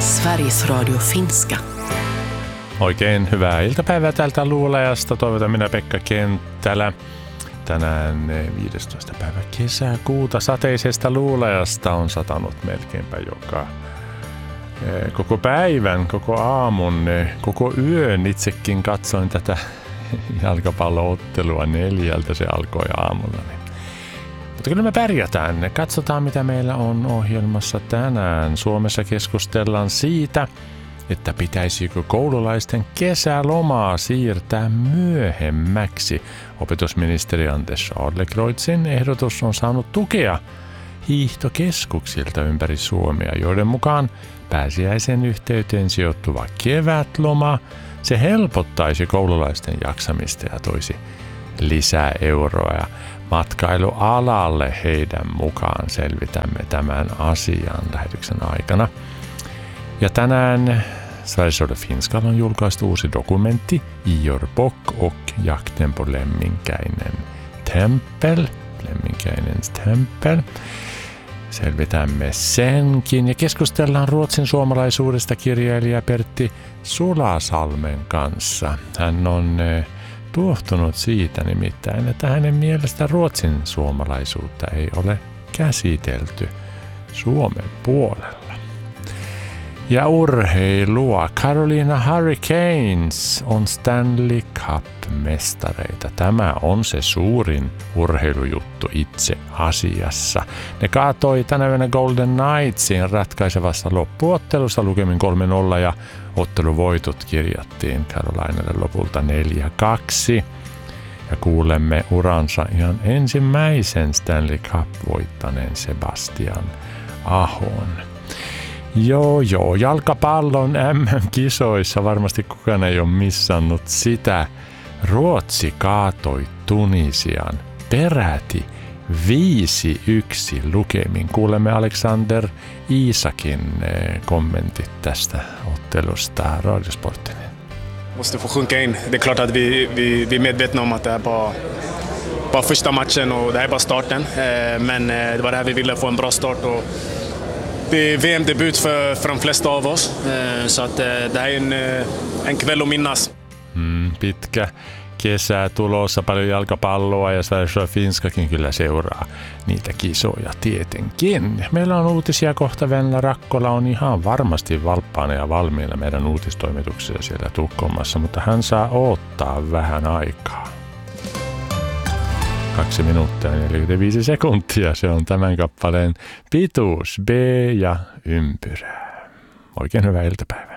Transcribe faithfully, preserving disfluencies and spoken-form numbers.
Sveriges Radio Finska. Oikein hyvää iltapäivää täältä Luulajasta. Toivotan minä Pekka Kenttälä. Tänään viidestoista päivä kesäkuuta sateisesta Luulajasta on satanut melkeinpä joka koko päivän, koko aamun, koko yön. Itsekin katsoin tätä jalkapalloottelua neljältä, se alkoi aamulla. Mutta kyllä me pärjätään. Katsotaan, mitä meillä on ohjelmassa tänään. Suomessa keskustellaan siitä, että pitäisikö koululaisten kesälomaa siirtää myöhemmäksi. Opetusministeri Anders Adlercreutzin ehdotus on saanut tukea hiihtokeskuksilta ympäri Suomea, joiden mukaan pääsiäisen yhteyteen sijoittuva kevätloma, se helpottaisi koululaisten jaksamista ja toisi lisää euroa matkailualalle heidän mukaan. Selvitämme tämän asian lähetyksen aikana. Ja tänään Sveriges Radio Finska on julkaistu uusi dokumentti Ior Bock och jakten på Lemminkäinen tempel. Lemminkäinens tempel. Selvitämme senkin ja keskustellaan ruotsin suomalaisuudesta kirjailija Pertti Sulasalmen kanssa. Hän on tuohtunut siitä nimittäin, että hänen mielestä ruotsin suomalaisuutta ei ole käsitelty Suomen puolella. Ja urheilua. Carolina Hurricanes on Stanley Cup-mestareita. Tämä on se suurin urheilujuttu itse asiassa. Ne kaatoi tänä yönä Golden Knightsin ratkaisevassa loppuottelussa lukemin kolme nolla ja otteluvoitot kirjattiin Carolinalle lopulta neljä kaksi. Ja kuulemme uransa ihan ensimmäisen Stanley Cup-voittaneen Sebastian Ahon. Joo, joo. Jalkapallon M M-kisoissa varmasti kukaan ei ole missannut sitä. Ruotsi kaatoi Tunisian peräti viisi yksi lukemin. Kuulemme Alexander Isakin kommentit tästä ottelusta Radiosportin. Måste få sjunka in. Det är klart att vi, vi, vi är medvetna om att det är bara, bara första matchen och det här är bara starten. Men det var det här vi ville, få en bra start. Och det är V M-debut för, för de flesta av oss, så att det här är en, en kväll att minnas. Mm, pitkä kesä tulossa, paljon jalkapalloa ja Sveriges Radio Finskakin kyllä seuraa niitä kisoja tietenkin. Meillä on uutisia kohta. Venla Rakkola on ihan varmasti valppaana ja valmiina meidän uutistoimituksessa siellä Tukholmassa, mutta hän saa odottaa vähän aikaa. Kaksi minuuttia ja neljäkymmentäviisi sekuntia. Se on tämän kappaleen pituus. B ja ympyrää. Oikein hyvää iltapäivää.